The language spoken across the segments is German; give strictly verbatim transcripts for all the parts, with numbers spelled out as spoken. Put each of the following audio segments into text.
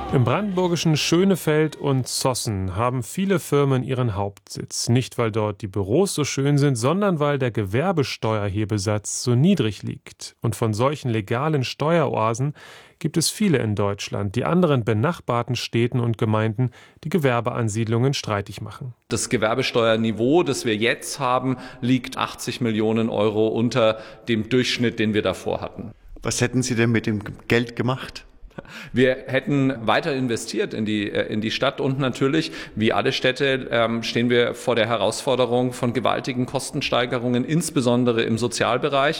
Im brandenburgischen Schönefeld und Zossen haben viele Firmen ihren Hauptsitz. Nicht, weil dort die Büros so schön sind, sondern weil der Gewerbesteuerhebesatz so niedrig liegt. Und von solchen legalen Steueroasen gibt es viele in Deutschland, die anderen benachbarten Städten und Gemeinden die Gewerbeansiedlungen streitig machen. Das Gewerbesteuerniveau, das wir jetzt haben, liegt achtzig Millionen Euro unter dem Durchschnitt, den wir davor hatten. Was hätten Sie denn mit dem Geld gemacht? Wir hätten weiter investiert in die, in die Stadt und natürlich, wie alle Städte, ähm, stehen wir vor der Herausforderung von gewaltigen Kostensteigerungen, insbesondere im Sozialbereich.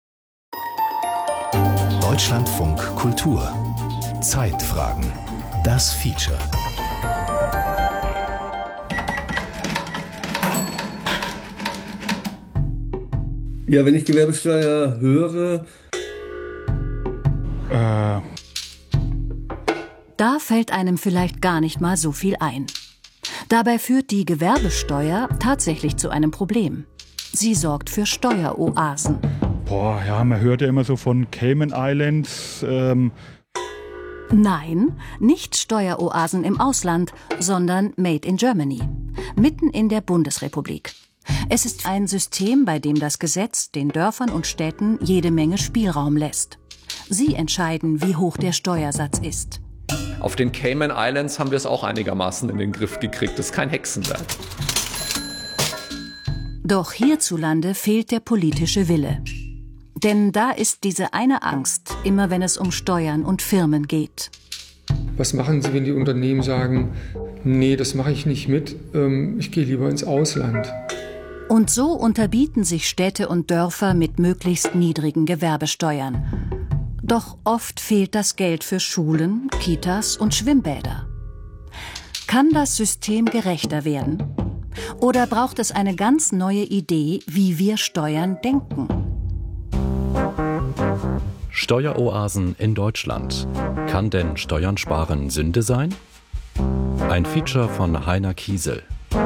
Deutschlandfunk Kultur. Zeitfragen. Das Feature. Ja, wenn ich Gewerbesteuer höre... Äh... Da fällt einem vielleicht gar nicht mal so viel ein. Dabei führt die Gewerbesteuer tatsächlich zu einem Problem. Sie sorgt für Steueroasen. Boah, ja, man hört ja immer so von Cayman Islands. Ähm Nein, nicht Steueroasen im Ausland, sondern Made in Germany, mitten in der Bundesrepublik. Es ist ein System, bei dem das Gesetz den Dörfern und Städten jede Menge Spielraum lässt. Sie entscheiden, wie hoch der Steuersatz ist. Auf den Cayman Islands haben wir es auch einigermaßen in den Griff gekriegt. Das ist kein Hexenwerk. Doch hierzulande fehlt der politische Wille. Denn da ist diese eine Angst, immer wenn es um Steuern und Firmen geht. Was machen Sie, wenn die Unternehmen sagen, nee, das mache ich nicht mit, ähm, ich gehe lieber ins Ausland? Und so unterbieten sich Städte und Dörfer mit möglichst niedrigen Gewerbesteuern. Doch oft fehlt das Geld für Schulen, Kitas und Schwimmbäder. Kann das System gerechter werden? Oder braucht es eine ganz neue Idee, wie wir Steuern denken? Steueroasen in Deutschland. Kann denn Steuern sparen Sünde sein? Ein Feature von Heiner Kiesel.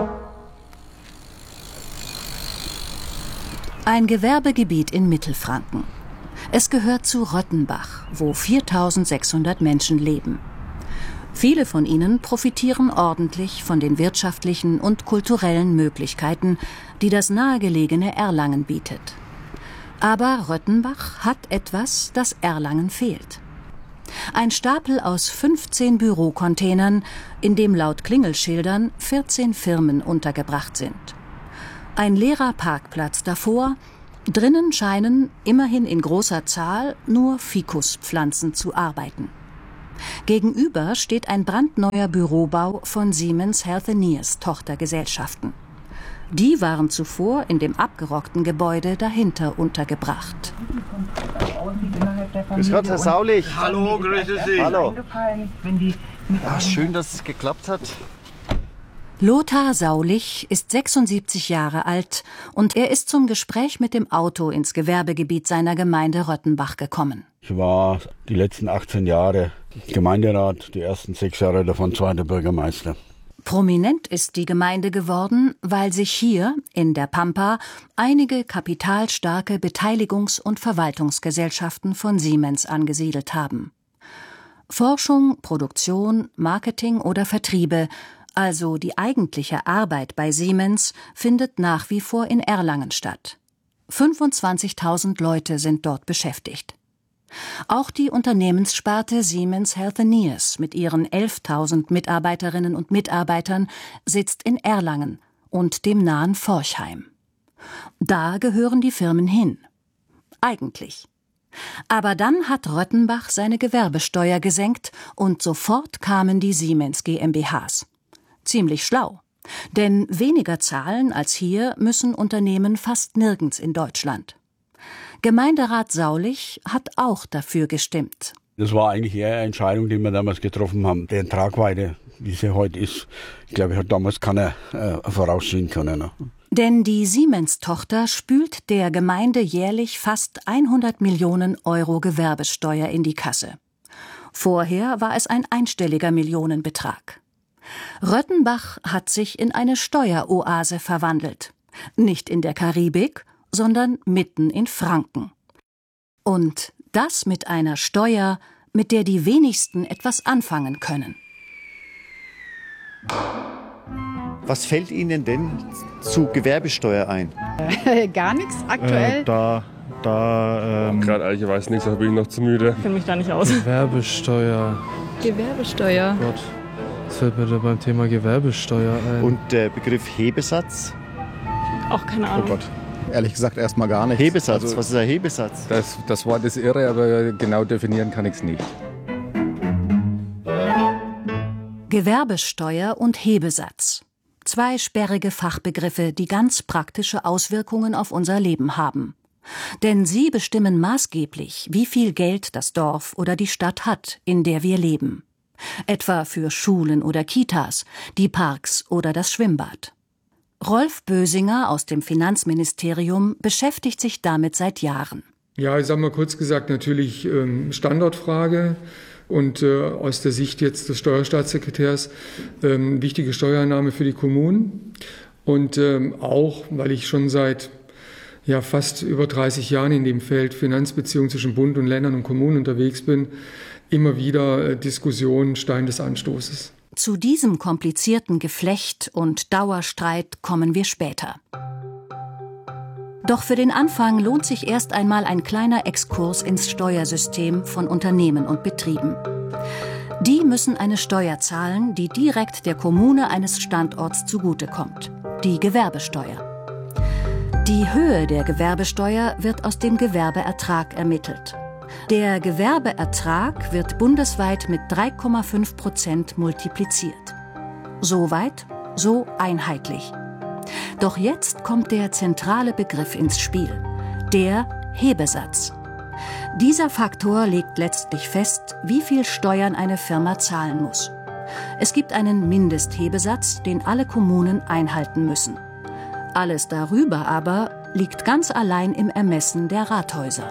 Ein Gewerbegebiet in Mittelfranken. Es gehört zu Röttenbach, wo viertausendsechshundert Menschen leben. Viele von ihnen profitieren ordentlich von den wirtschaftlichen und kulturellen Möglichkeiten, die das nahegelegene Erlangen bietet. Aber Röttenbach hat etwas, das Erlangen fehlt. Ein Stapel aus fünfzehn Bürocontainern, in dem laut Klingelschildern vierzehn Firmen untergebracht sind. Ein leerer Parkplatz davor. Drinnen scheinen, immerhin in großer Zahl, nur Fikuspflanzen zu arbeiten. Gegenüber steht ein brandneuer Bürobau von Siemens Healthineers Tochtergesellschaften. Die waren zuvor in dem abgerockten Gebäude dahinter untergebracht. Grüß Gott, Herr Saulich. Hallo, grüße Sie. Hallo. Ach, schön, dass es geklappt hat. Lothar Saulich ist sechsundsiebzig Jahre alt und er ist zum Gespräch mit dem Auto ins Gewerbegebiet seiner Gemeinde Röttenbach gekommen. Ich war die letzten achtzehn Jahre Gemeinderat, die ersten sechs Jahre davon zweiter Bürgermeister. Prominent ist die Gemeinde geworden, weil sich hier in der Pampa einige kapitalstarke Beteiligungs- und Verwaltungsgesellschaften von Siemens angesiedelt haben. Forschung, Produktion, Marketing oder Vertriebe, also die eigentliche Arbeit bei Siemens, findet nach wie vor in Erlangen statt. fünfundzwanzigtausend Leute sind dort beschäftigt. Auch die Unternehmenssparte Siemens Healthineers mit ihren elftausend Mitarbeiterinnen und Mitarbeitern sitzt in Erlangen und dem nahen Forchheim. Da gehören die Firmen hin. Eigentlich. Aber dann hat Röttenbach seine Gewerbesteuer gesenkt und sofort kamen die Siemens GmbHs. Ziemlich schlau. Denn weniger zahlen als hier müssen Unternehmen fast nirgends in Deutschland. Gemeinderat Saulich hat auch dafür gestimmt. Das war eigentlich eher eine Entscheidung, die wir damals getroffen haben. Die Tragweite, wie sie heute ist, ich glaube, hat damals keiner äh, voraussehen können. Ne? Denn die Siemens-Tochter spült der Gemeinde jährlich fast hundert Millionen Euro Gewerbesteuer in die Kasse. Vorher war es ein einstelliger Millionenbetrag. Röttenbach hat sich in eine Steueroase verwandelt. Nicht in der Karibik, sondern mitten in Franken. Und das mit einer Steuer, mit der die wenigsten etwas anfangen können. Was fällt Ihnen denn zu Gewerbesteuer ein? Äh, gar nichts aktuell. Äh, da, da, ähm Gerade ehrlicherweise nichts, da bin ich noch zu müde. Ich kenne mich da nicht aus. Gewerbesteuer. Gewerbesteuer. Gott, was fällt mir da beim Thema Gewerbesteuer ein? Und der Begriff Hebesatz? Auch keine Ahnung. Oh Gott, ehrlich gesagt erstmal gar nichts. Hebesatz, also, was ist ein Hebesatz? Das, das Wort ist irre, aber genau definieren kann ich es nicht. Gewerbesteuer und Hebesatz. Zwei sperrige Fachbegriffe, die ganz praktische Auswirkungen auf unser Leben haben. Denn sie bestimmen maßgeblich, wie viel Geld das Dorf oder die Stadt hat, in der wir leben. Etwa für Schulen oder Kitas, die Parks oder das Schwimmbad. Rolf Bösinger aus dem Finanzministerium beschäftigt sich damit seit Jahren. Ja, ich sage mal kurz gesagt, natürlich ähm, Standortfrage. Und äh, aus der Sicht jetzt des Steuerstaatssekretärs ähm, wichtige Steuereinnahme für die Kommunen. Und ähm, auch, weil ich schon seit ja, fast über dreißig Jahren in dem Feld Finanzbeziehungen zwischen Bund und Ländern und Kommunen unterwegs bin, immer wieder äh, Diskussionen, Stein des Anstoßes. Zu diesem komplizierten Geflecht und Dauerstreit kommen wir später. Doch für den Anfang lohnt sich erst einmal ein kleiner Exkurs ins Steuersystem von Unternehmen und Betrieben. Die müssen eine Steuer zahlen, die direkt der Kommune eines Standorts zugutekommt, die Gewerbesteuer. Die Höhe der Gewerbesteuer wird aus dem Gewerbeertrag ermittelt. Der Gewerbeertrag wird bundesweit mit drei Komma fünf Prozent multipliziert. So weit, so einheitlich. Doch jetzt kommt der zentrale Begriff ins Spiel, der Hebesatz. Dieser Faktor legt letztlich fest, wie viel Steuern eine Firma zahlen muss. Es gibt einen Mindesthebesatz, den alle Kommunen einhalten müssen. Alles darüber aber liegt ganz allein im Ermessen der Rathäuser.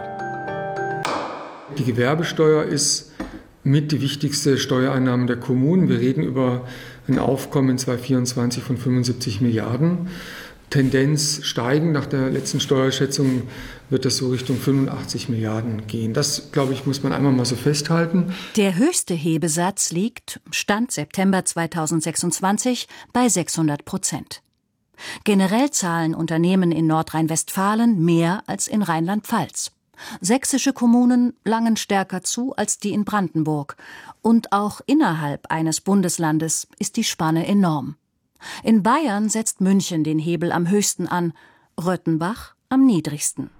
Die Gewerbesteuer ist mit die wichtigste Steuereinnahme der Kommunen. Wir reden über ein Aufkommen in zweitausendvierundzwanzig von fünfundsiebzig Milliarden. Tendenz steigend. Nach der letzten Steuerschätzung wird das so Richtung fünfundachtzig Milliarden gehen. Das, glaube ich, muss man einmal mal so festhalten. Der höchste Hebesatz liegt, Stand September zweitausendsechsundzwanzig, bei sechshundert Prozent. Generell zahlen Unternehmen in Nordrhein-Westfalen mehr als in Rheinland-Pfalz. Sächsische Kommunen langen stärker zu als die in Brandenburg. Und auch innerhalb eines Bundeslandes ist die Spanne enorm. In Bayern setzt München den Hebel am höchsten an, Röttenbach am niedrigsten.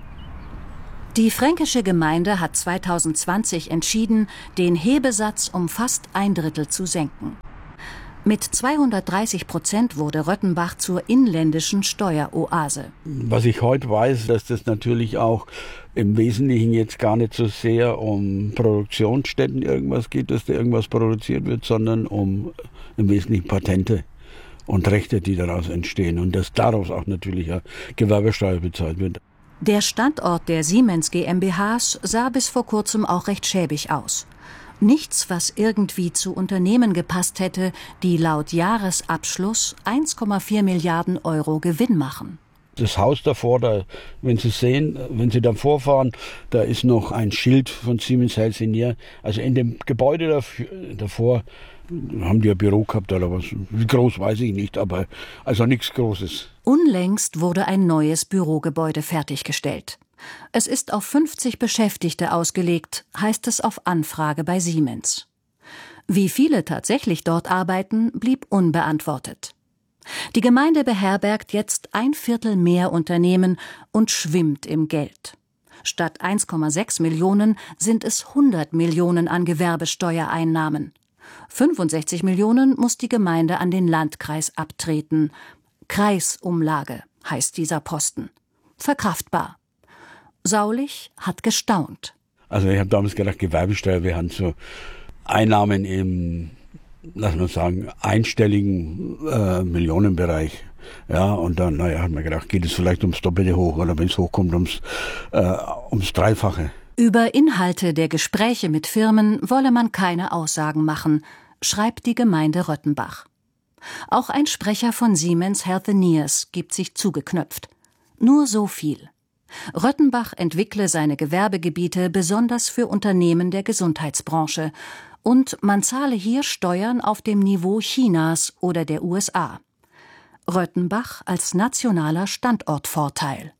Die fränkische Gemeinde hat zweitausendzwanzig entschieden, den Hebesatz um fast ein Drittel zu senken. Mit zweihundertdreißig Prozent wurde Röttenbach zur inländischen Steueroase. Was ich heute weiß, dass das natürlich auch im Wesentlichen jetzt gar nicht so sehr um Produktionsstätten irgendwas geht, dass da irgendwas produziert wird, sondern um im Wesentlichen Patente und Rechte, die daraus entstehen. Und dass daraus auch natürlich eine Gewerbesteuer bezahlt wird. Der Standort der Siemens GmbHs sah bis vor kurzem auch recht schäbig aus. Nichts, was irgendwie zu Unternehmen gepasst hätte, die laut Jahresabschluss eins Komma vier Milliarden Euro Gewinn machen. Das Haus davor, da, wenn Sie sehen, wenn Sie dann vorfahren, da ist noch ein Schild von Siemens Healthineers. Also in dem Gebäude dafür, davor haben die ein Büro gehabt oder was. Wie groß, weiß ich nicht, aber also nichts Großes. Unlängst wurde ein neues Bürogebäude fertiggestellt. Es ist auf fünfzig Beschäftigte ausgelegt, heißt es auf Anfrage bei Siemens. Wie viele tatsächlich dort arbeiten, blieb unbeantwortet. Die Gemeinde beherbergt jetzt ein Viertel mehr Unternehmen und schwimmt im Geld. Statt eins Komma sechs Millionen sind es hundert Millionen an Gewerbesteuereinnahmen. fünfundsechzig Millionen muss die Gemeinde an den Landkreis abtreten. Kreisumlage heißt dieser Posten. Verkraftbar. Saulich hat gestaunt. Also ich habe damals gedacht, Gewerbesteuer, wir haben so Einnahmen im, lass mal sagen, einstelligen äh, Millionenbereich. Ja, und dann, naja, hat man gedacht, geht es vielleicht ums Doppelte hoch oder wenn es hochkommt, ums, äh, ums Dreifache. Über Inhalte der Gespräche mit Firmen wolle man keine Aussagen machen, schreibt die Gemeinde Röttenbach. Auch ein Sprecher von Siemens Healthineers gibt sich zugeknöpft. Nur so viel. Röttenbach entwickle seine Gewerbegebiete besonders für Unternehmen der Gesundheitsbranche und man zahle hier Steuern auf dem Niveau Chinas oder der U S A. Röttenbach als nationaler Standortvorteil.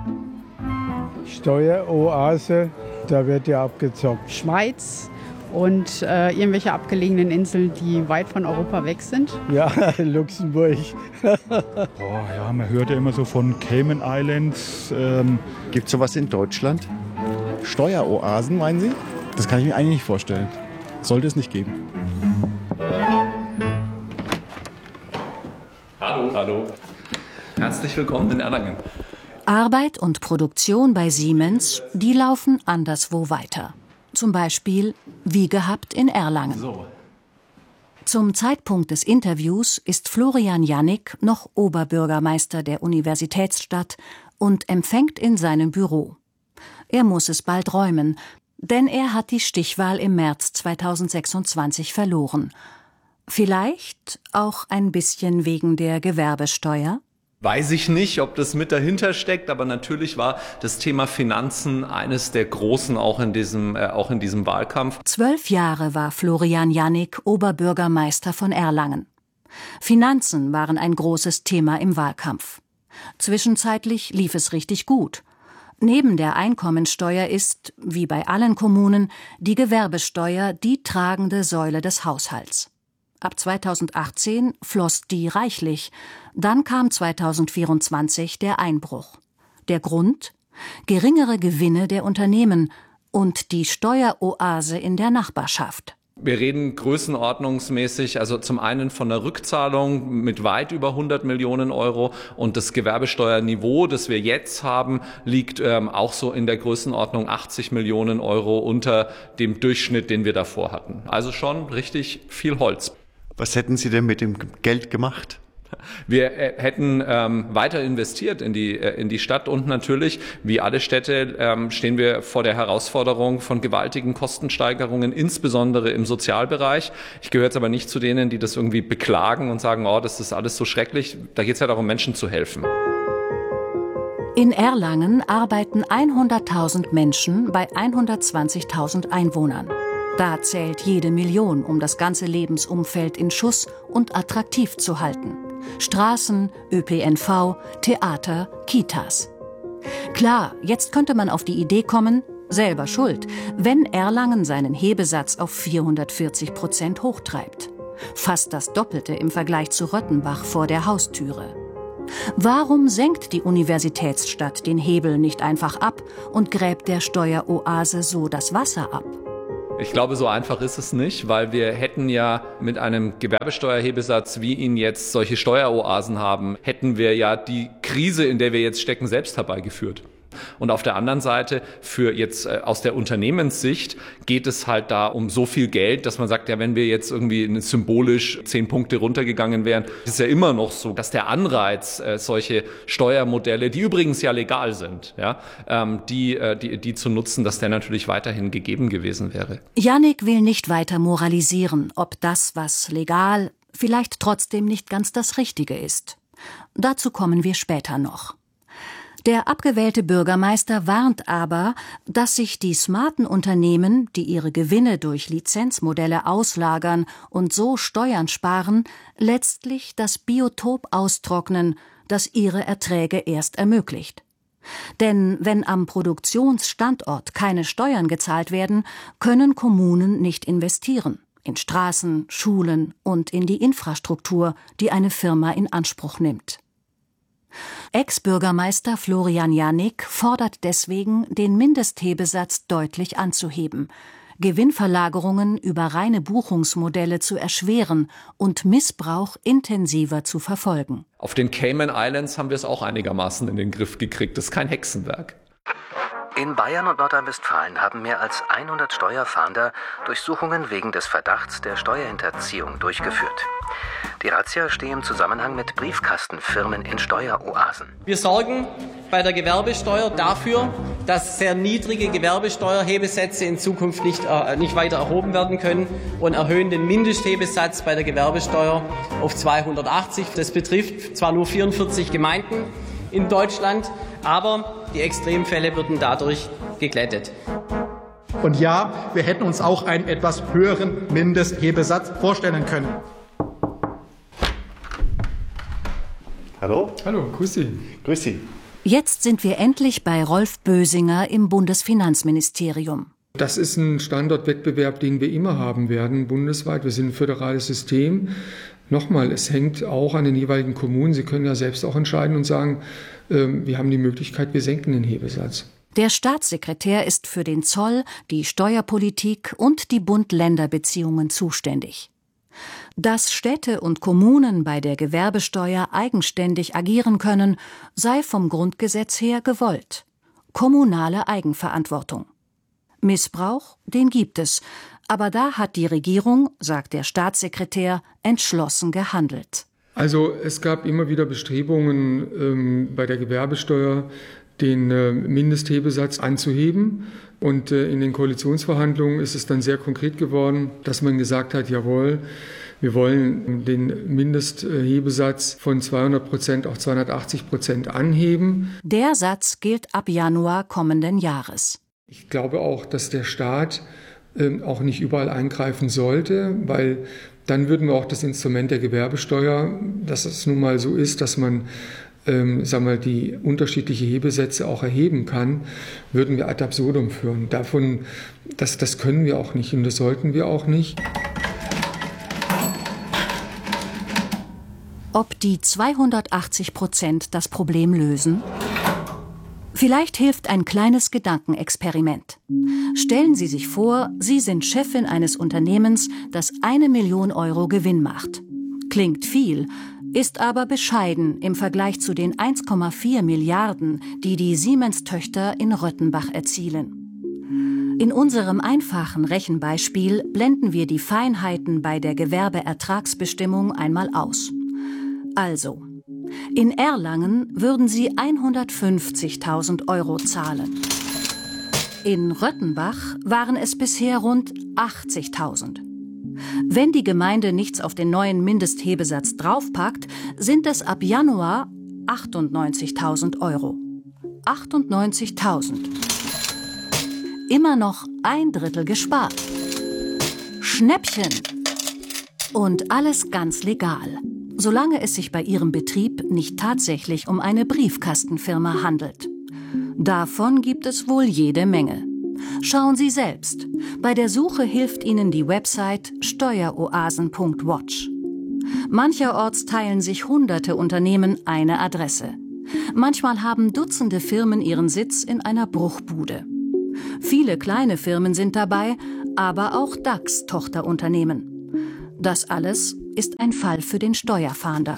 Steueroase, da wird ja abgezockt. Schweiz und äh, irgendwelche abgelegenen Inseln, die weit von Europa weg sind. Ja, Luxemburg. Boah, ja, man hört ja immer so von Cayman Islands. Ähm. Gibt es sowas in Deutschland? Steueroasen, meinen Sie? Das kann ich mir eigentlich nicht vorstellen. Sollte es nicht geben. Hallo. Hallo. Herzlich willkommen in Erlangen. Arbeit und Produktion bei Siemens, die laufen anderswo weiter. Zum Beispiel wie gehabt in Erlangen. So. Zum Zeitpunkt des Interviews ist Florian Jannik noch Oberbürgermeister der Universitätsstadt und empfängt in seinem Büro. Er muss es bald räumen, denn er hat die Stichwahl im März zweitausendsechsundzwanzig verloren. Vielleicht auch ein bisschen wegen der Gewerbesteuer? Weiß ich nicht, ob das mit dahinter steckt, aber natürlich war das Thema Finanzen eines der großen auch in diesem, äh, auch in diesem Wahlkampf. Zwölf Jahre war Florian Jannik Oberbürgermeister von Erlangen. Finanzen waren ein großes Thema im Wahlkampf. Zwischenzeitlich lief es richtig gut. Neben der Einkommensteuer ist, wie bei allen Kommunen, die Gewerbesteuer die tragende Säule des Haushalts. Ab zweitausendachtzehn floss die reichlich. Dann kam zweitausendvierundzwanzig der Einbruch. Der Grund? Geringere Gewinne der Unternehmen und die Steueroase in der Nachbarschaft. Wir reden größenordnungsmäßig, also zum einen von der Rückzahlung mit weit über hundert Millionen Euro und das Gewerbesteuerniveau, das wir jetzt haben, liegt ähm, auch so in der Größenordnung achtzig Millionen Euro unter dem Durchschnitt, den wir davor hatten. Also schon richtig viel Holz. Was hätten Sie denn mit dem Geld gemacht? Wir äh, hätten ähm, weiter investiert in die, äh, in die Stadt und natürlich, wie alle Städte, ähm, stehen wir vor der Herausforderung von gewaltigen Kostensteigerungen, insbesondere im Sozialbereich. Ich gehöre jetzt aber nicht zu denen, die das irgendwie beklagen und sagen, oh, das ist alles so schrecklich. Da geht es ja darum, Menschen zu helfen. In Erlangen arbeiten hunderttausend Menschen bei hundertzwanzigtausend Einwohnern. Da zählt jede Million, um das ganze Lebensumfeld in Schuss und attraktiv zu halten. Straßen, Ö P N V, Theater, Kitas. Klar, jetzt könnte man auf die Idee kommen, selber schuld, wenn Erlangen seinen Hebesatz auf vierhundertvierzig Prozent hochtreibt. Fast das Doppelte im Vergleich zu Röttenbach vor der Haustüre. Warum senkt die Universitätsstadt den Hebel nicht einfach ab und gräbt der Steueroase so das Wasser ab? Ich glaube, so einfach ist es nicht, weil wir hätten ja mit einem Gewerbesteuerhebesatz, wie ihn jetzt solche Steueroasen haben, hätten wir ja die Krise, in der wir jetzt stecken, selbst herbeigeführt. Und auf der anderen Seite, für jetzt äh, aus der Unternehmenssicht, geht es halt da um so viel Geld, dass man sagt, ja, wenn wir jetzt irgendwie symbolisch zehn Punkte runtergegangen wären, ist es ja immer noch so, dass der Anreiz, äh, solche Steuermodelle, die übrigens ja legal sind, ja, ähm, die, äh, die, die zu nutzen, dass der natürlich weiterhin gegeben gewesen wäre. Jannik will nicht weiter moralisieren, ob das, was legal, vielleicht trotzdem nicht ganz das Richtige ist. Dazu kommen wir später noch. Der abgewählte Bürgermeister warnt aber, dass sich die smarten Unternehmen, die ihre Gewinne durch Lizenzmodelle auslagern und so Steuern sparen, letztlich das Biotop austrocknen, das ihre Erträge erst ermöglicht. Denn wenn am Produktionsstandort keine Steuern gezahlt werden, können Kommunen nicht investieren. In Straßen, Schulen und in die Infrastruktur, die eine Firma in Anspruch nimmt. Ex-Bürgermeister Florian Jannik fordert deswegen, den Mindesthebesatz deutlich anzuheben, Gewinnverlagerungen über reine Buchungsmodelle zu erschweren und Missbrauch intensiver zu verfolgen. Auf den Cayman Islands haben wir es auch einigermaßen in den Griff gekriegt. Das ist kein Hexenwerk. In Bayern und Nordrhein-Westfalen haben mehr als hundert Steuerfahnder Durchsuchungen wegen des Verdachts der Steuerhinterziehung durchgeführt. Die Razzia steht im Zusammenhang mit Briefkastenfirmen in Steueroasen. Wir sorgen bei der Gewerbesteuer dafür, dass sehr niedrige Gewerbesteuerhebesätze in Zukunft nicht, äh, nicht weiter erhoben werden können und erhöhen den Mindesthebesatz bei der Gewerbesteuer auf zweihundertachtzig. Das betrifft zwar nur vierundvierzig Gemeinden, in Deutschland, aber die Extremfälle würden dadurch geglättet. Und ja, wir hätten uns auch einen etwas höheren Mindesthebesatz vorstellen können. Hallo? Hallo, grüß Sie. Grüß Sie. Jetzt sind wir endlich bei Rolf Bösinger im Bundesfinanzministerium. Das ist ein Standortwettbewerb, den wir immer haben werden, bundesweit. Wir sind ein föderales System. Nochmal, es hängt auch an den jeweiligen Kommunen. Sie können ja selbst auch entscheiden und sagen, äh, wir haben die Möglichkeit, wir senken den Hebesatz. Der Staatssekretär ist für den Zoll, die Steuerpolitik und die Bund-Länder-Beziehungen zuständig. Dass Städte und Kommunen bei der Gewerbesteuer eigenständig agieren können, sei vom Grundgesetz her gewollt. Kommunale Eigenverantwortung. Missbrauch, den gibt es, aber da hat die Regierung, sagt der Staatssekretär, entschlossen gehandelt. Also es gab immer wieder Bestrebungen ähm, bei der Gewerbesteuer, den äh, Mindesthebesatz anzuheben. Und äh, in den Koalitionsverhandlungen ist es dann sehr konkret geworden, dass man gesagt hat, jawohl, wir wollen den Mindesthebesatz von zweihundert Prozent auf zweihundertachtzig Prozent anheben. Der Satz gilt ab Januar kommenden Jahres. Ich glaube auch, dass der Staat äh, auch nicht überall eingreifen sollte, weil dann würden wir auch das Instrument der Gewerbesteuer, dass es nun mal so ist, dass man ähm, sagen wir, die unterschiedliche Hebesätze auch erheben kann, würden wir ad absurdum führen. Davon, das, das können wir auch nicht und das sollten wir auch nicht. Ob die zweihundertachtzig Prozent das Problem lösen? Vielleicht hilft ein kleines Gedankenexperiment. Stellen Sie sich vor, Sie sind Chefin eines Unternehmens, das eine Million Euro Gewinn macht. Klingt viel, ist aber bescheiden im Vergleich zu den eins Komma vier Milliarden, die die Siemens-Töchter in Röttenbach erzielen. In unserem einfachen Rechenbeispiel blenden wir die Feinheiten bei der Gewerbeertragsbestimmung einmal aus. Also, in Erlangen würden Sie hundertfünfzigtausend Euro zahlen. In Röttenbach waren es bisher rund achtzigtausend. Wenn die Gemeinde nichts auf den neuen Mindesthebesatz draufpackt, sind es ab Januar achtundneunzigtausend Euro. achtundneunzigtausend. Immer noch ein Drittel gespart. Schnäppchen! Und alles ganz legal, solange es sich bei Ihrem Betrieb nicht tatsächlich um eine Briefkastenfirma handelt. Davon gibt es wohl jede Menge. Schauen Sie selbst. Bei der Suche hilft Ihnen die Website steueroasen punkt watch. Mancherorts teilen sich hunderte Unternehmen eine Adresse. Manchmal haben Dutzende Firmen ihren Sitz in einer Bruchbude. Viele kleine Firmen sind dabei, aber auch DAX-Tochterunternehmen. Das alles ist ein Fall für den Steuerfahnder.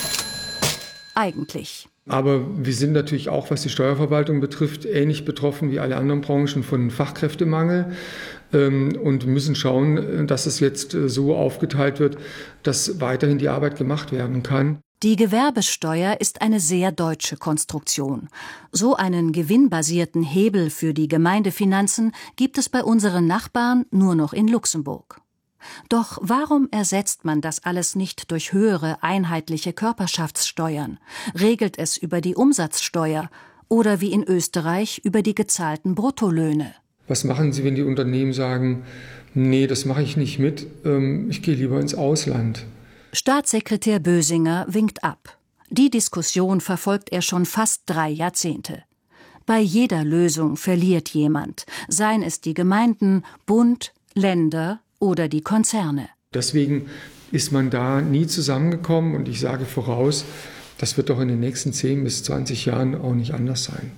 Eigentlich. Aber wir sind natürlich auch, was die Steuerverwaltung betrifft, ähnlich betroffen wie alle anderen Branchen von Fachkräftemangel ähm, und müssen schauen, dass es jetzt so aufgeteilt wird, dass weiterhin die Arbeit gemacht werden kann. Die Gewerbesteuer ist eine sehr deutsche Konstruktion. So einen gewinnbasierten Hebel für die Gemeindefinanzen gibt es bei unseren Nachbarn nur noch in Luxemburg. Doch warum ersetzt man das alles nicht durch höhere einheitliche Körperschaftssteuern, regelt es über die Umsatzsteuer oder wie in Österreich über die gezahlten Bruttolöhne? Was machen Sie, wenn die Unternehmen sagen, nee, das mache ich nicht mit, ich gehe lieber ins Ausland? Staatssekretär Bösinger winkt ab. Die Diskussion verfolgt er schon fast drei Jahrzehnte. Bei jeder Lösung verliert jemand, seien es die Gemeinden, Bund, Länder oder die Konzerne. Deswegen ist man da nie zusammengekommen und ich sage voraus, das wird doch in den nächsten zehn bis zwanzig Jahren auch nicht anders sein.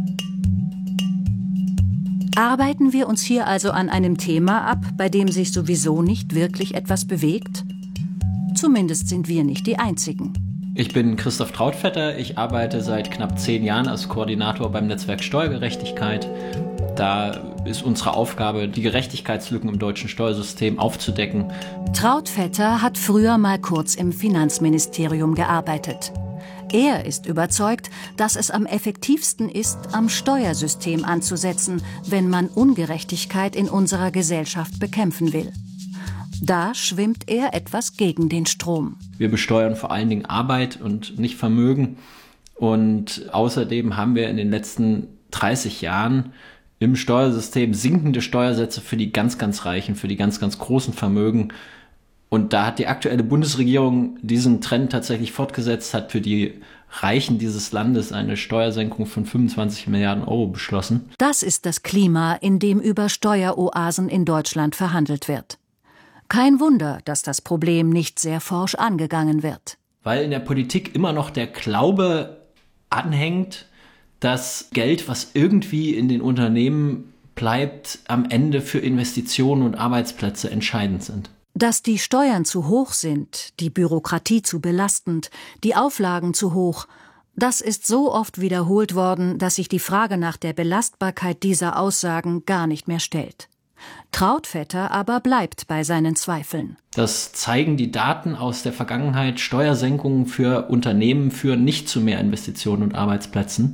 Arbeiten wir uns hier also an einem Thema ab, bei dem sich sowieso nicht wirklich etwas bewegt? Zumindest sind wir nicht die Einzigen. Ich bin Christoph Trautvetter, ich arbeite seit knapp zehn Jahren als Koordinator beim Netzwerk Steuergerechtigkeit. Da ist unsere Aufgabe, die Gerechtigkeitslücken im deutschen Steuersystem aufzudecken. Trautvetter hat früher mal kurz im Finanzministerium gearbeitet. Er ist überzeugt, dass es am effektivsten ist, am Steuersystem anzusetzen, wenn man Ungerechtigkeit in unserer Gesellschaft bekämpfen will. Da schwimmt er etwas gegen den Strom. Wir besteuern vor allen Dingen Arbeit und nicht Vermögen. Und außerdem haben wir in den letzten dreißig Jahren im Steuersystem sinkende Steuersätze für die ganz, ganz Reichen, für die ganz, ganz großen Vermögen. Und da hat die aktuelle Bundesregierung diesen Trend tatsächlich fortgesetzt, hat für die Reichen dieses Landes eine Steuersenkung von fünfundzwanzig Milliarden Euro beschlossen. Das ist das Klima, in dem über Steueroasen in Deutschland verhandelt wird. Kein Wunder, dass das Problem nicht sehr forsch angegangen wird. Weil in der Politik immer noch der Glaube anhängt, dass Geld, was irgendwie in den Unternehmen bleibt, am Ende für Investitionen und Arbeitsplätze entscheidend sind. Dass die Steuern zu hoch sind, die Bürokratie zu belastend, die Auflagen zu hoch, das ist so oft wiederholt worden, dass sich die Frage nach der Belastbarkeit dieser Aussagen gar nicht mehr stellt. Trautvetter aber bleibt bei seinen Zweifeln. Das zeigen die Daten aus der Vergangenheit. Steuersenkungen für Unternehmen führen nicht zu mehr Investitionen und Arbeitsplätzen.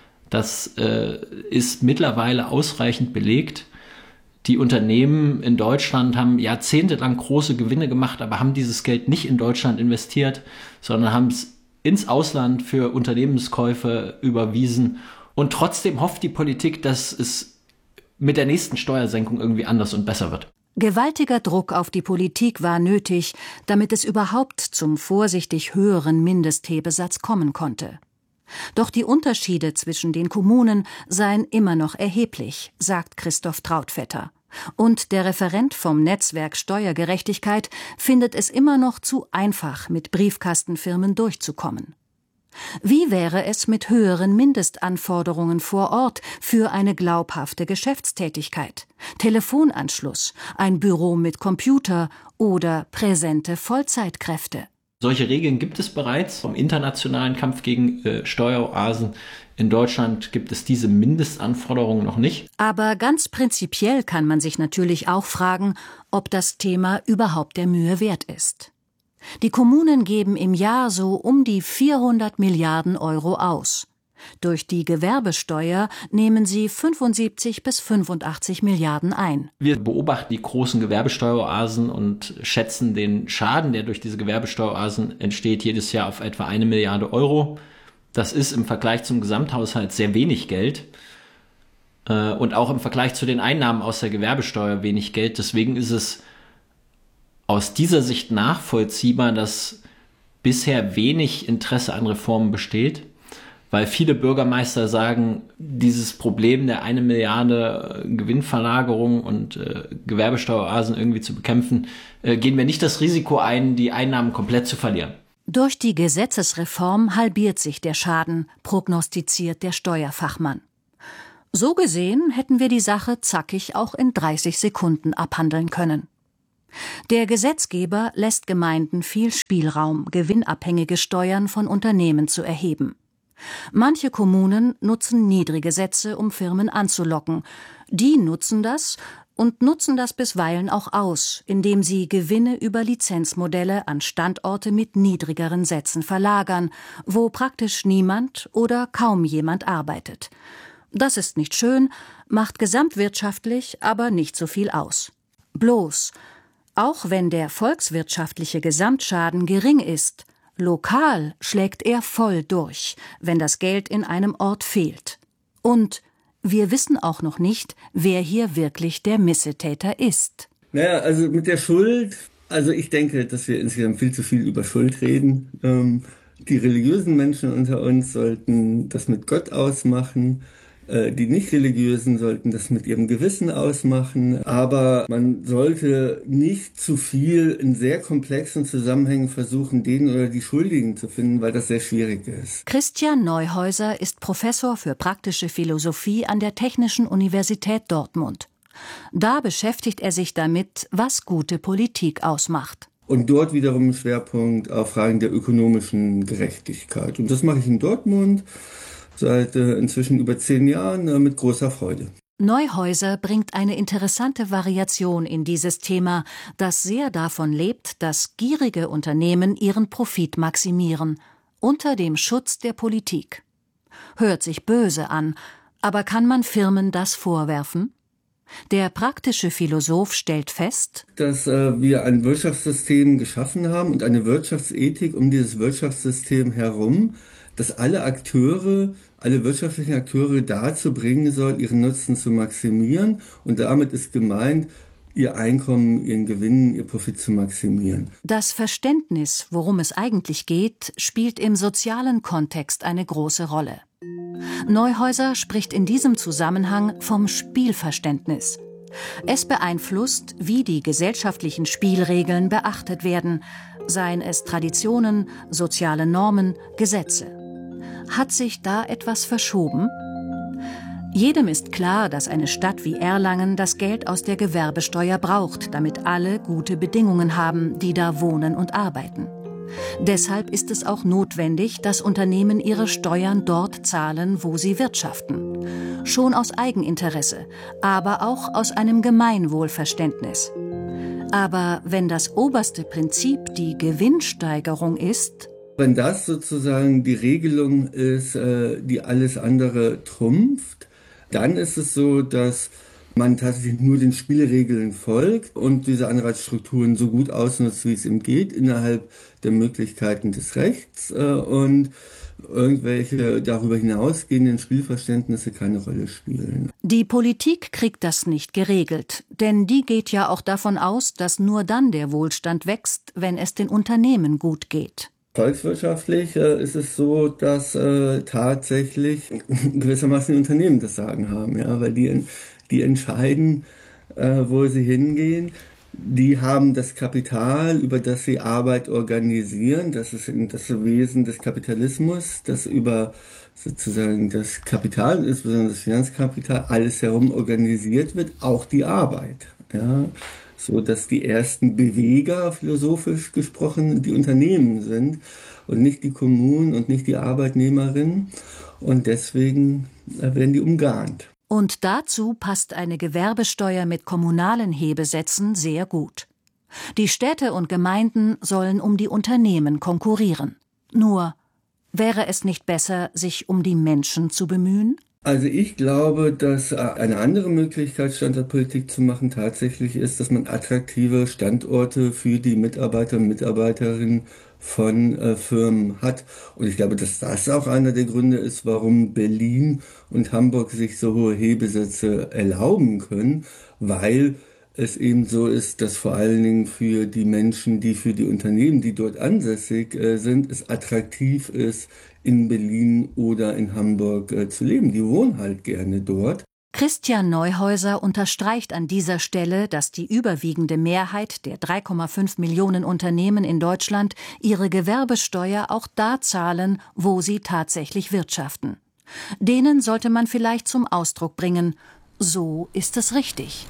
Das äh, ist mittlerweile ausreichend belegt. Die Unternehmen in Deutschland haben jahrzehntelang große Gewinne gemacht, aber haben dieses Geld nicht in Deutschland investiert, sondern haben es ins Ausland für Unternehmenskäufe überwiesen. Und trotzdem hofft die Politik, dass es mit der nächsten Steuersenkung irgendwie anders und besser wird. Gewaltiger Druck auf die Politik war nötig, damit es überhaupt zum vorsichtig höheren Mindesthebesatz kommen konnte. Doch die Unterschiede zwischen den Kommunen seien immer noch erheblich, sagt Christoph Trautvetter. Und der Referent vom Netzwerk Steuergerechtigkeit findet es immer noch zu einfach, mit Briefkastenfirmen durchzukommen. Wie wäre es mit höheren Mindestanforderungen vor Ort für eine glaubhafte Geschäftstätigkeit? Telefonanschluss, ein Büro mit Computer oder präsente Vollzeitkräfte? Solche Regeln gibt es bereits im internationalen Kampf gegen äh, Steueroasen. In Deutschland gibt es diese Mindestanforderungen noch nicht. Aber ganz prinzipiell kann man sich natürlich auch fragen, ob das Thema überhaupt der Mühe wert ist. Die Kommunen geben im Jahr so um die vierhundert Milliarden Euro aus. Durch die Gewerbesteuer nehmen sie fünfundsiebzig bis fünfundachtzig Milliarden ein. Wir beobachten die großen Gewerbesteueroasen und schätzen den Schaden, der durch diese Gewerbesteueroasen entsteht, jedes Jahr auf etwa eine Milliarde Euro. Das ist im Vergleich zum Gesamthaushalt sehr wenig Geld und auch im Vergleich zu den Einnahmen aus der Gewerbesteuer wenig Geld. Deswegen ist es aus dieser Sicht nachvollziehbar, dass bisher wenig Interesse an Reformen besteht. Weil viele Bürgermeister sagen, dieses Problem der eine Milliarde Gewinnverlagerung und äh, Gewerbesteueroasen irgendwie zu bekämpfen, äh, gehen wir nicht das Risiko ein, die Einnahmen komplett zu verlieren. Durch die Gesetzesreform halbiert sich der Schaden, prognostiziert der Steuerfachmann. So gesehen hätten wir die Sache zackig auch in dreißig Sekunden abhandeln können. Der Gesetzgeber lässt Gemeinden viel Spielraum, gewinnabhängige Steuern von Unternehmen zu erheben. Manche Kommunen nutzen niedrige Sätze, um Firmen anzulocken. Die nutzen das und nutzen das bisweilen auch aus, indem sie Gewinne über Lizenzmodelle an Standorte mit niedrigeren Sätzen verlagern, wo praktisch niemand oder kaum jemand arbeitet. Das ist nicht schön, macht gesamtwirtschaftlich aber nicht so viel aus. Bloß, auch wenn der volkswirtschaftliche Gesamtschaden gering ist, lokal schlägt er voll durch, wenn das Geld in einem Ort fehlt. Und wir wissen auch noch nicht, wer hier wirklich der Missetäter ist. Naja, also mit der Schuld, also ich denke, dass wir insgesamt viel zu viel über Schuld reden. Ähm, die religiösen Menschen unter uns sollten das mit Gott ausmachen. Die Nicht-Religiösen sollten das mit ihrem Gewissen ausmachen, aber man sollte nicht zu viel in sehr komplexen Zusammenhängen versuchen, den oder die Schuldigen zu finden, weil das sehr schwierig ist. Christian Neuhäuser ist Professor für praktische Philosophie an der Technischen Universität Dortmund. Da beschäftigt er sich damit, was gute Politik ausmacht. Und dort wiederum ein Schwerpunkt auf Fragen der ökonomischen Gerechtigkeit. Und das mache ich in Dortmund seit äh, inzwischen über zehn Jahren äh, mit großer Freude. Neuhäuser bringt eine interessante Variation in dieses Thema, das sehr davon lebt, dass gierige Unternehmen ihren Profit maximieren, unter dem Schutz der Politik. Hört sich böse an, aber kann man Firmen das vorwerfen? Der praktische Philosoph stellt fest, dass äh, wir ein Wirtschaftssystem geschaffen haben und eine Wirtschaftsethik um dieses Wirtschaftssystem herum, das alle Akteure, alle wirtschaftlichen Akteure dazu bringen soll, ihren Nutzen zu maximieren. Und damit ist gemeint, ihr Einkommen, ihren Gewinn, ihr Profit zu maximieren. Das Verständnis, worum es eigentlich geht, spielt im sozialen Kontext eine große Rolle. Neuhäuser spricht in diesem Zusammenhang vom Spielverständnis. Es beeinflusst, wie die gesellschaftlichen Spielregeln beachtet werden, seien es Traditionen, soziale Normen, Gesetze. Hat sich da etwas verschoben? Jedem ist klar, dass eine Stadt wie Erlangen das Geld aus der Gewerbesteuer braucht, damit alle gute Bedingungen haben, die da wohnen und arbeiten. Deshalb ist es auch notwendig, dass Unternehmen ihre Steuern dort zahlen, wo sie wirtschaften. Schon aus Eigeninteresse, aber auch aus einem Gemeinwohlverständnis. Aber wenn das oberste Prinzip die Gewinnsteigerung ist, wenn das sozusagen die Regelung ist, die alles andere trumpft, dann ist es so, dass man tatsächlich nur den Spielregeln folgt und diese Anreizstrukturen so gut ausnutzt, wie es ihm geht, innerhalb der Möglichkeiten des Rechts und irgendwelche darüber hinausgehenden Spielverständnisse keine Rolle spielen. Die Politik kriegt das nicht geregelt, denn die geht ja auch davon aus, dass nur dann der Wohlstand wächst, wenn es den Unternehmen gut geht. Volkswirtschaftlich äh, ist es so, dass äh, tatsächlich gewissermaßen die Unternehmen das Sagen haben, ja, weil die, die entscheiden, äh, wo sie hingehen. Die haben das Kapital, über das sie Arbeit organisieren. Das ist das Wesen des Kapitalismus, das über sozusagen das Kapital, insbesondere das Finanzkapital, alles herum organisiert wird, auch die Arbeit. Ja, so dass die ersten Beweger, philosophisch gesprochen, die Unternehmen sind und nicht die Kommunen und nicht die Arbeitnehmerinnen. Und deswegen werden die umgarnt. Und dazu passt eine Gewerbesteuer mit kommunalen Hebesätzen sehr gut. Die Städte und Gemeinden sollen um die Unternehmen konkurrieren. Nur, wäre es nicht besser, sich um die Menschen zu bemühen? Also ich glaube, dass eine andere Möglichkeit, Standortpolitik zu machen, tatsächlich ist, dass man attraktive Standorte für die Mitarbeiter und Mitarbeiterinnen von äh, Firmen hat. Und ich glaube, dass das auch einer der Gründe ist, warum Berlin und Hamburg sich so hohe Hebesätze erlauben können, weil es eben so ist, dass vor allen Dingen für die Menschen, die für die Unternehmen, die dort ansässig äh, sind, es attraktiv ist, in Berlin oder in Hamburg äh, zu leben. Die wohnen halt gerne dort. Christian Neuhäuser unterstreicht an dieser Stelle, dass die überwiegende Mehrheit der drei Komma fünf Millionen Unternehmen in Deutschland ihre Gewerbesteuer auch da zahlen, wo sie tatsächlich wirtschaften. Denen sollte man vielleicht zum Ausdruck bringen, so ist es richtig.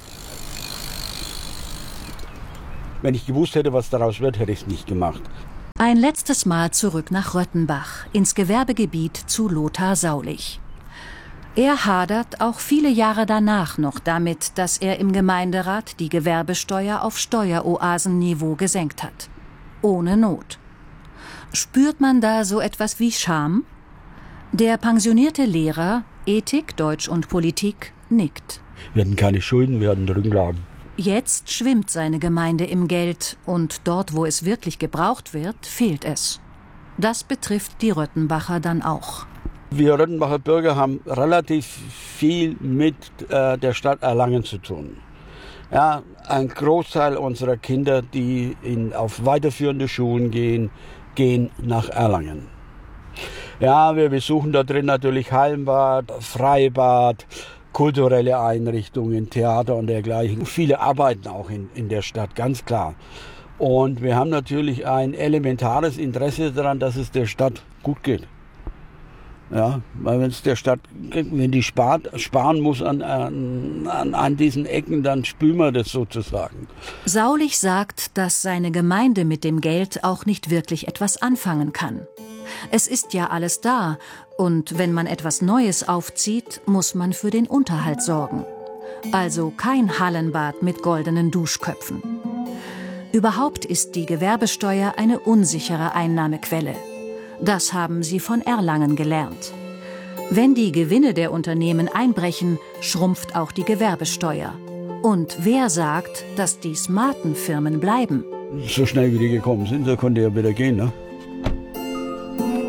Wenn ich gewusst hätte, was daraus wird, hätte ich es nicht gemacht. Ein letztes Mal zurück nach Röttenbach, ins Gewerbegebiet zu Lothar Saulich. Er hadert auch viele Jahre danach noch damit, dass er im Gemeinderat die Gewerbesteuer auf Steueroasenniveau gesenkt hat. Ohne Not. Spürt man da so etwas wie Scham? Der pensionierte Lehrer, Ethik, Deutsch und Politik, nickt. Wir hatten keine Schulden, wir hatten Rücklagen. Jetzt schwimmt seine Gemeinde im Geld und dort, wo es wirklich gebraucht wird, fehlt es. Das betrifft die Röttenbacher dann auch. Wir Röttenbacher Bürger haben relativ viel mit äh, der Stadt Erlangen zu tun. Ja, ein Großteil unserer Kinder, die in, auf weiterführende Schulen gehen, gehen nach Erlangen. Ja, wir besuchen da drin natürlich Hallenbad, Freibad, kulturelle Einrichtungen, Theater und dergleichen. Viele arbeiten auch in, in der Stadt, ganz klar. Und wir haben natürlich ein elementares Interesse daran, dass es der Stadt gut geht. Ja, weil wenn es der Stadt, wenn die spart, sparen muss an, an, an diesen Ecken, dann spüren wir das sozusagen. Saulich sagt, dass seine Gemeinde mit dem Geld auch nicht wirklich etwas anfangen kann. Es ist ja alles da, und wenn man etwas Neues aufzieht, muss man für den Unterhalt sorgen. Also kein Hallenbad mit goldenen Duschköpfen. Überhaupt ist die Gewerbesteuer eine unsichere Einnahmequelle. Das haben sie von Erlangen gelernt. Wenn die Gewinne der Unternehmen einbrechen, schrumpft auch die Gewerbesteuer. Und wer sagt, dass die smarten Firmen bleiben? So schnell wie die gekommen sind, so konnte ja wieder gehen, ne?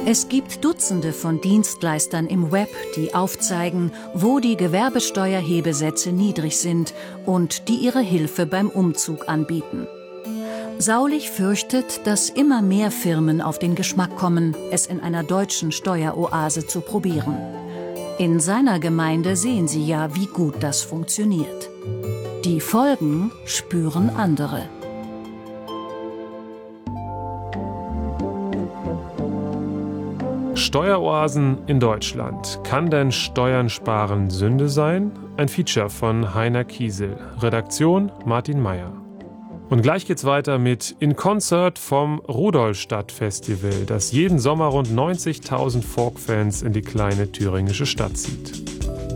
Es gibt Dutzende von Dienstleistern im Web, die aufzeigen, wo die Gewerbesteuerhebesätze niedrig sind und die ihre Hilfe beim Umzug anbieten. Saulich fürchtet, dass immer mehr Firmen auf den Geschmack kommen, es in einer deutschen Steueroase zu probieren. In seiner Gemeinde sehen sie ja, wie gut das funktioniert. Die Folgen spüren andere. Steueroasen in Deutschland. Kann denn Steuern sparen Sünde sein? Ein Feature von Heiner Kiesel. Redaktion Martin Meyer. Und gleich geht's weiter mit In Concert vom Rudolstadt-Festival, das jeden Sommer rund neunzigtausend Folk-Fans in die kleine thüringische Stadt zieht.